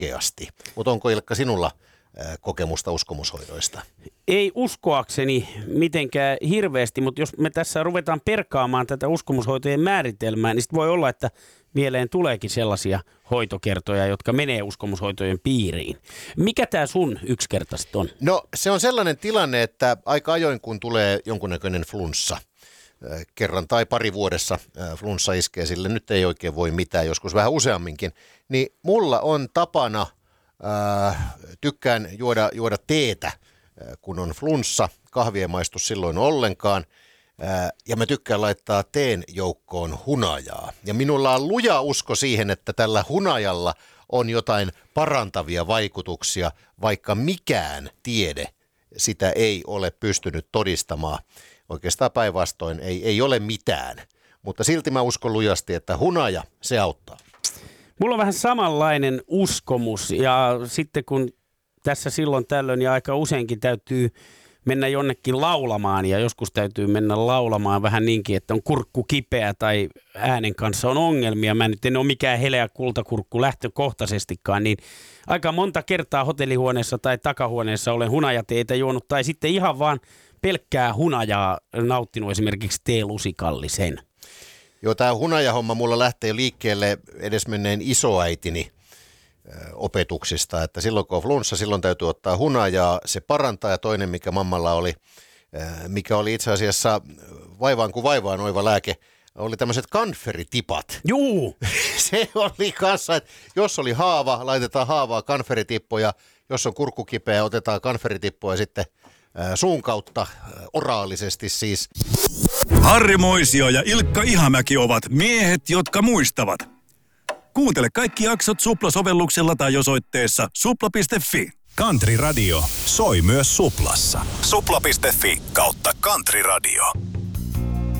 rohkeasti. Mutta onko Ilkka sinulla kokemusta uskomushoidoista? Ei uskoakseni mitenkään hirveästi, mutta jos me tässä ruvetaan perkaamaan tätä uskomushoitojen määritelmää, niin sit voi olla, että mieleen tuleekin sellaisia hoitokertoja, jotka menee uskomushoitojen piiriin. Mikä tämä sun yksinkertaisesti on? No se on sellainen tilanne, että aika ajoin kun tulee jonkunnäköinen flunssa, kerran tai pari vuodessa flunssa iskee sille, nyt ei oikein voi mitään, joskus vähän useamminkin, niin mulla on tapana, tykkään juoda teetä, kun on flunssa, kahvi ei maistu silloin ollenkaan, ja mä tykkään laittaa teen joukkoon hunajaa. Ja minulla on luja usko siihen, että tällä hunajalla on jotain parantavia vaikutuksia, vaikka mikään tiede sitä ei ole pystynyt todistamaan. Oikeastaan päinvastoin ei ole mitään, mutta silti mä uskon lujasti, että hunaja, se auttaa. Mulla on vähän samanlainen uskomus ja sitten kun tässä silloin tällöin ja aika useinkin täytyy mennä jonnekin laulamaan ja joskus täytyy mennä laulamaan vähän niinkin, että on kurkku kipeä tai äänen kanssa on ongelmia. Mä nyt en ole mikään heleä kultakurkku lähtökohtaisestikaan, niin aika monta kertaa hotellihuoneessa tai takahuoneessa olen hunajateitä juonut tai sitten ihan vaan pelkkää hunajaa nauttinut esimerkiksi teelusikallisen. Joo, tämä hunajahomma mulla lähtee liikkeelle edesmenneen isoäitini opetuksista, että silloin kun on flunssa, silloin täytyy ottaa hunajaa, se parantaa ja toinen mikä mammalla oli, mikä oli itse asiassa vaivaan kuin vaivaan oiva lääke, oli tämmöiset kanferitipat. Juu! Se oli kanssa, että jos oli haava, laitetaan haavaa kanferitippoja, jos on kurkku kipeä, otetaan kanferitippoja sitten suun kautta oraalisesti siis. Harri Moisio ja Ilkka Ihamäki ovat miehet, jotka muistavat. Kuuntele kaikki jaksot Supla-sovelluksella tai osoitteessa supla.fi. Country Radio soi myös Suplassa. Supla.fi/Country Radio.